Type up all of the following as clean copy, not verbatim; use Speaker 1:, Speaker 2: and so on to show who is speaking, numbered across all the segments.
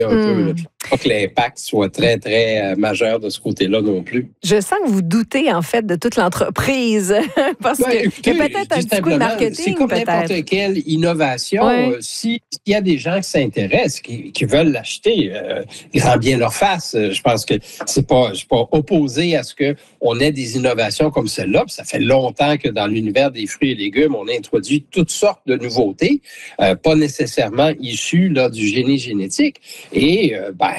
Speaker 1: un peu. Là.
Speaker 2: Hmm.
Speaker 1: Je ne pense pas que l'impact soit très, très majeur de ce côté-là non plus.
Speaker 2: Je sens que vous doutez, en fait, de toute l'entreprise. Parce qu'il
Speaker 1: Écoutez,
Speaker 2: y a peut-être un petit coup de
Speaker 1: simplement, c'est
Speaker 2: marketing,
Speaker 1: comme
Speaker 2: peut-être.
Speaker 1: n'importe quelle innovation.
Speaker 2: Oui.
Speaker 1: S'il y a des gens qui s'intéressent, qui veulent l'acheter, grand bien leur face. Je pense que je suis pas opposé à ce qu'on ait des innovations comme celle-là. Puis ça fait longtemps que dans l'univers des fruits et légumes, on a introduit toutes sortes de nouveautés, pas nécessairement issues là, du génie génétique. Et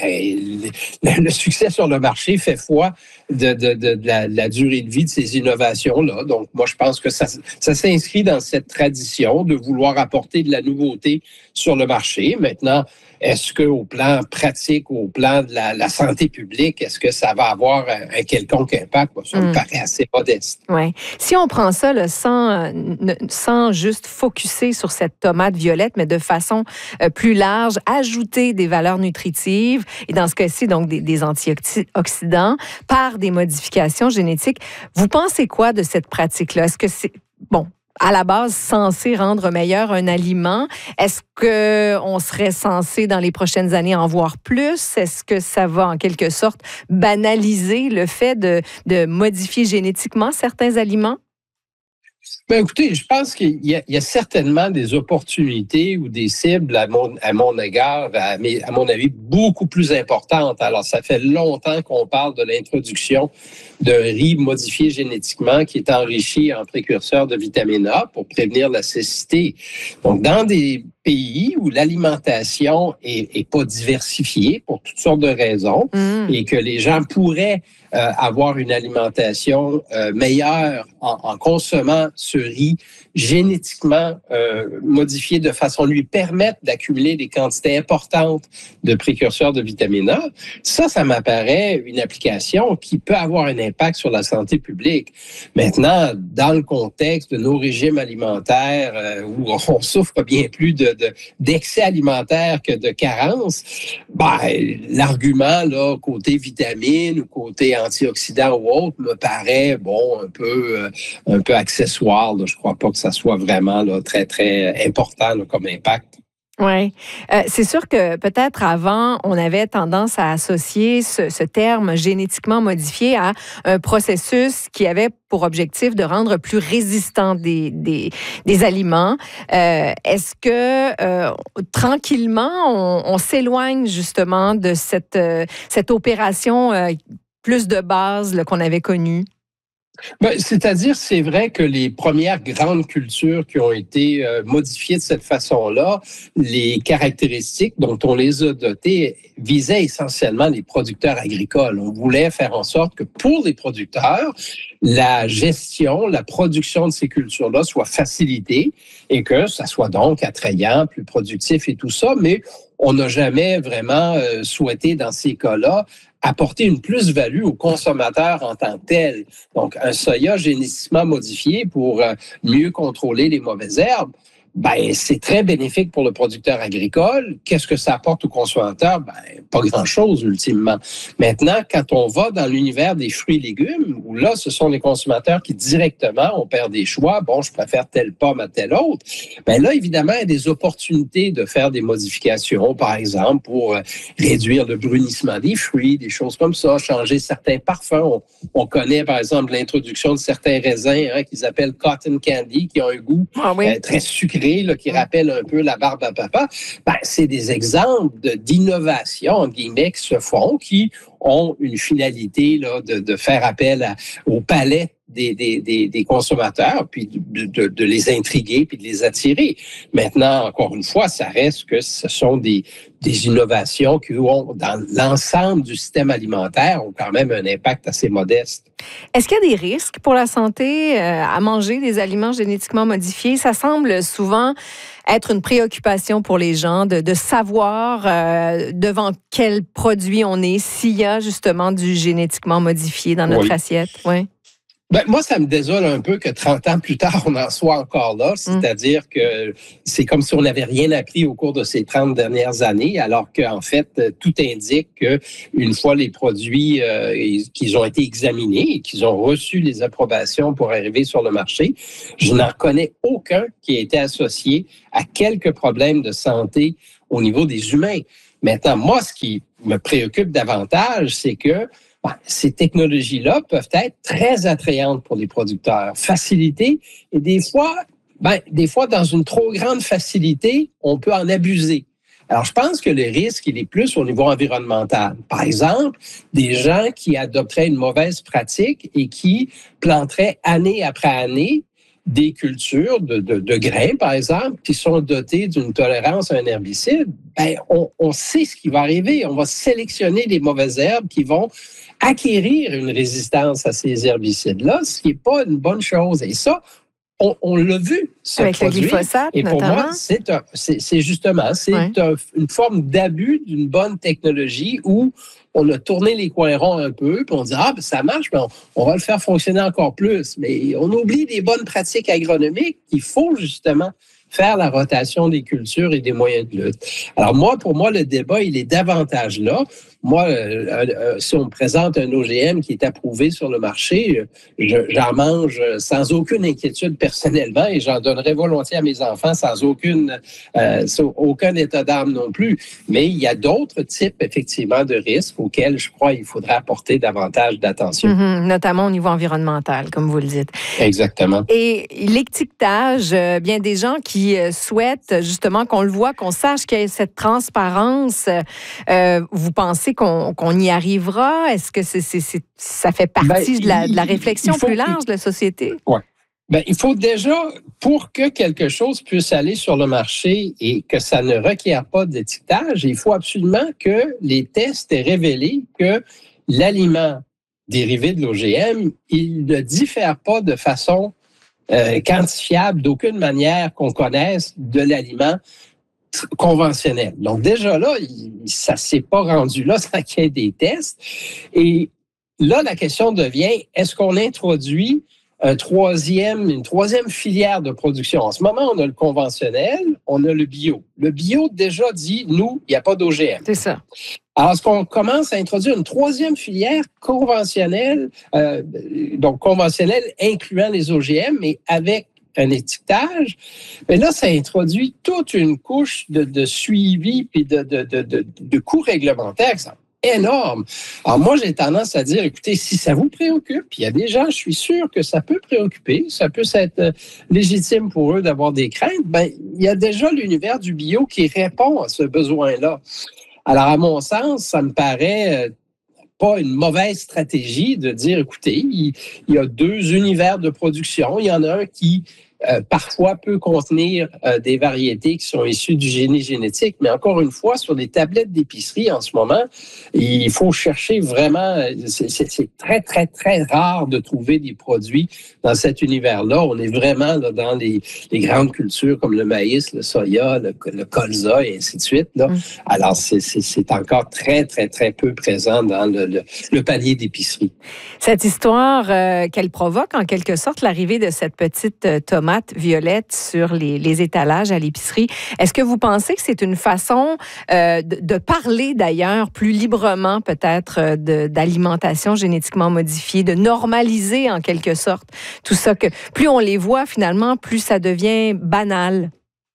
Speaker 1: le succès sur le marché fait foi de la durée de vie de ces innovations-là. Donc, moi, je pense que ça s'inscrit dans cette tradition de vouloir apporter de la nouveauté sur le marché. Maintenant, est-ce qu'au plan pratique, au plan de la santé publique, est-ce que ça va avoir un quelconque impact? Ça me paraît assez modeste.
Speaker 2: Oui. Si on prend ça là, sans juste focusser sur cette tomate violette, mais de façon plus large, ajouter des valeurs nutritives, et dans ce cas-ci, donc des antioxydants, par des modifications génétiques, vous pensez quoi de cette pratique-là? Est-ce que c'est... Bon, à la base, censé rendre meilleur un aliment. Est-ce qu'on serait censé, dans les prochaines années, en voir plus? Est-ce que ça va, en quelque sorte, banaliser le fait de modifier génétiquement certains aliments?
Speaker 1: Écoutez, je pense qu'il y a certainement des opportunités ou des cibles à mon égard, à mon avis, beaucoup plus importantes. Alors, ça fait longtemps qu'on parle de l'introduction d'un riz modifié génétiquement qui est enrichi en précurseurs de vitamine A pour prévenir la cécité. Donc, dans des pays où l'alimentation est pas diversifiée pour toutes sortes de raisons et que les gens pourraient avoir une alimentation meilleure en consommant ce riz génétiquement modifié de façon à lui permettre d'accumuler des quantités importantes de précurseurs de vitamine A. Ça m'apparaît une application qui peut avoir un impact sur la santé publique. Maintenant, dans le contexte de nos régimes alimentaires où on souffre bien plus d'excès alimentaire que de carence, l'argument là côté vitamines ou côté antioxydants ou autre me paraît un peu accessoire. Là. Je crois pas que ça soit vraiment là, très, très important là, comme impact.
Speaker 2: Oui. C'est sûr que peut-être avant, on avait tendance à associer ce terme génétiquement modifié à un processus qui avait pour objectif de rendre plus résistants des aliments. Est-ce que tranquillement, on s'éloigne justement de cette opération plus de base là, qu'on avait connue?
Speaker 1: C'est-à-dire, c'est vrai que les premières grandes cultures qui ont été modifiées de cette façon-là, les caractéristiques dont on les a dotées visaient essentiellement les producteurs agricoles. On voulait faire en sorte que pour les producteurs, la gestion, la production de ces cultures-là soit facilitée et que ça soit donc attrayant, plus productif et tout ça, mais on n'a jamais vraiment souhaité, dans ces cas-là, apporter une plus-value aux consommateurs en tant que tel. Donc, un soya génétiquement modifié pour mieux contrôler les mauvaises herbes, c'est très bénéfique pour le producteur agricole. Qu'est-ce que ça apporte au consommateur? Pas grand-chose, ultimement. Maintenant, quand on va dans l'univers des fruits et légumes, où là, ce sont les consommateurs qui directement, on perd des choix. Bon, je préfère telle pomme à telle autre. Là, évidemment, il y a des opportunités de faire des modifications, par exemple, pour réduire le brunissement des fruits, des choses comme ça, changer certains parfums. On connaît, par exemple, l'introduction de certains raisins qu'ils appellent cotton candy, qui ont un goût très sucré, là, qui rappelle un peu la barbe à papa. C'est des exemples d'innovation, entre guillemets, qui se font, qui ont une finalité là, de faire appel au palais des consommateurs, puis de les intriguer, puis de les attirer. Maintenant, encore une fois, ça reste que ce sont des innovations qui ont, dans l'ensemble du système alimentaire, ont quand même un impact assez modeste.
Speaker 2: Est-ce qu'il y a des risques pour la santé à manger des aliments génétiquement modifiés? Ça semble souvent être une préoccupation pour les gens de savoir devant quel produit on est, s'il y a justement du génétiquement modifié dans notre assiette. Oui.
Speaker 1: Moi, ça me désole un peu que 30 ans plus tard, on en soit encore là. C'est-à-dire que c'est comme si on n'avait rien appris au cours de ces 30 dernières années, alors qu'en fait, tout indique qu'une fois les produits qu'ils ont été examinés et qu'ils ont reçu les approbations pour arriver sur le marché, je n'en connais aucun qui a été associé à quelques problèmes de santé au niveau des humains. Maintenant, moi, ce qui me préoccupe davantage, c'est que ces technologies-là peuvent être très attrayantes pour les producteurs, faciliter, et des fois, dans une trop grande facilité, on peut en abuser. Alors, je pense que le risque, il est plus au niveau environnemental. Par exemple, des gens qui adopteraient une mauvaise pratique et qui planteraient année après année des cultures de grains, par exemple, qui sont dotées d'une tolérance à un herbicide, on sait ce qui va arriver. On va sélectionner les mauvaises herbes qui vont acquérir une résistance à ces herbicides-là, ce qui n'est pas une bonne chose. Et ça, on l'a vu se
Speaker 2: avec
Speaker 1: produire.
Speaker 2: Le glyphosate,
Speaker 1: et pour
Speaker 2: notamment.
Speaker 1: moi, c'est justement une forme d'abus d'une bonne technologie où on a tourné les coins ronds un peu, puis on dit ça marche, mais on va le faire fonctionner encore plus. Mais on oublie des bonnes pratiques agronomiques. Il faut justement faire la rotation des cultures et des moyens de lutte. Alors pour moi, le débat, il est davantage là. Moi, si on me présente un OGM qui est approuvé sur le marché, j'en mange sans aucune inquiétude personnellement et j'en donnerais volontiers à mes enfants sans aucun état d'âme non plus. Mais il y a d'autres types, effectivement, de risques auxquels je crois qu'il faudrait apporter davantage d'attention.
Speaker 2: Notamment au niveau environnemental, comme vous le dites.
Speaker 1: Exactement.
Speaker 2: Et l'étiquetage, bien des gens qui souhaitent justement qu'on le voit, qu'on sache qu'il y a cette transparence, vous pensez qu'on y arrivera? Est-ce que ça fait partie de la réflexion plus large de la société?
Speaker 1: Oui. Il faut déjà, pour que quelque chose puisse aller sur le marché et que ça ne requiert pas d'étiquetage, il faut absolument que les tests aient révélé que l'aliment dérivé de l'OGM, il ne diffère pas de façon quantifiable d'aucune manière qu'on connaisse de l'aliment conventionnel. Donc déjà là, ça ne s'est pas rendu là sans qu'il y ait des tests. Et là, la question devient, est-ce qu'on introduit une troisième filière de production? En ce moment, on a le conventionnel, on a le bio. Le bio déjà dit, nous, il n'y a pas d'OGM.
Speaker 2: C'est ça.
Speaker 1: Alors, est-ce qu'on commence à introduire une troisième filière conventionnelle, donc conventionnelle incluant les OGM, mais avec un étiquetage, mais là, ça introduit toute une couche de suivi puis de coûts réglementaires qui sont énormes. Alors moi, j'ai tendance à dire, écoutez, si ça vous préoccupe, il y a des gens, je suis sûr que ça peut préoccuper, ça peut être légitime pour eux d'avoir des craintes, il y a déjà l'univers du bio qui répond à ce besoin-là. Alors, à mon sens, ça me paraît pas une mauvaise stratégie de dire, écoutez, il y a deux univers de production. Il y en a un qui, parfois, peut contenir des variétés qui sont issues du génie génétique. Mais encore une fois, sur les tablettes d'épicerie en ce moment, il faut chercher vraiment... C'est très, très, très rare de trouver des produits dans cet univers-là. On est vraiment là, dans les grandes cultures comme le maïs, le soya, le colza et ainsi de suite. Là. Alors, c'est encore très, très, très peu présent dans le panier d'épicerie.
Speaker 2: Cette histoire qu'elle provoque, en quelque sorte, l'arrivée de cette petite tomate violette sur les étalages à l'épicerie, est-ce que vous pensez que c'est une façon de parler d'ailleurs plus librement peut-être d'alimentation génétiquement modifiée, de normaliser en quelque sorte tout ça, que plus on les voit finalement, plus ça devient banal?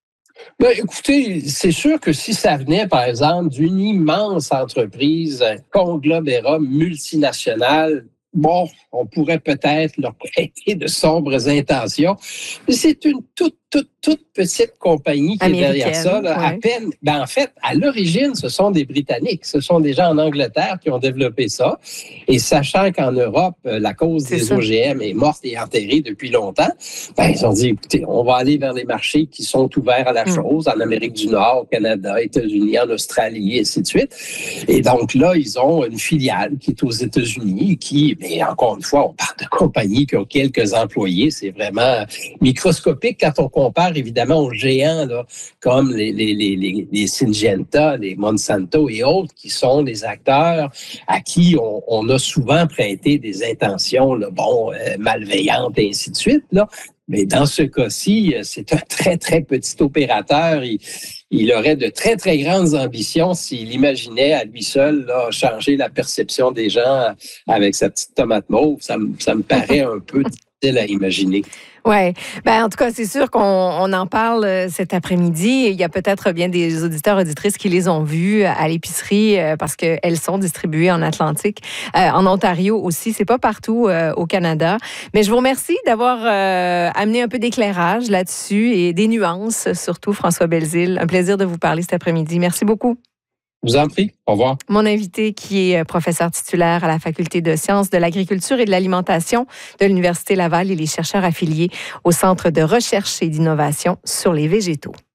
Speaker 1: Écoutez, c'est sûr que si ça venait, par exemple, d'une immense entreprise, un conglomérat multinational, on pourrait peut-être leur prêter de sombres intentions. Mais c'est une toute petite compagnie qui est derrière ça. Là, à peine, en fait, à l'origine, ce sont des Britanniques. Ce sont des gens en Angleterre qui ont développé ça. Et sachant qu'en Europe, la cause des OGM est morte et enterrée depuis longtemps, ils ont dit, écoutez, on va aller vers les marchés qui sont ouverts à la chose, en Amérique du Nord, au Canada, États-Unis, en Australie, et ainsi de suite. Et donc là, ils ont une filiale qui est aux États-Unis, mais encore une fois, on parle de compagnies qui ont quelques employés. C'est vraiment microscopique quand on compare évidemment aux géants là, comme les Syngenta, les Monsanto et autres, qui sont des acteurs à qui on a souvent prêté des intentions malveillantes et ainsi de suite. Là. Mais dans ce cas-ci, c'est un très, très petit opérateur. Il aurait de très, très grandes ambitions s'il imaginait à lui seul là, changer la perception des gens avec sa petite tomate mauve. Ça me paraît un peu difficile à imaginer.
Speaker 2: Oui. Ben, en tout cas, c'est sûr qu'on en parle cet après-midi. Il y a peut-être bien des auditeurs, auditrices qui les ont vus à l'épicerie parce qu'elles sont distribuées en Atlantique. En Ontario aussi. C'est pas partout au Canada. Mais je vous remercie d'avoir amené un peu d'éclairage là-dessus et des nuances, surtout, François Belzile. Un plaisir de vous parler cet après-midi. Merci beaucoup.
Speaker 1: Je vous en prie. Au revoir.
Speaker 2: Mon invité, qui est professeur titulaire à la Faculté de sciences de l'agriculture et de l'alimentation de l'Université Laval, il est chercheur affilié au Centre de recherche et d'innovation sur les végétaux.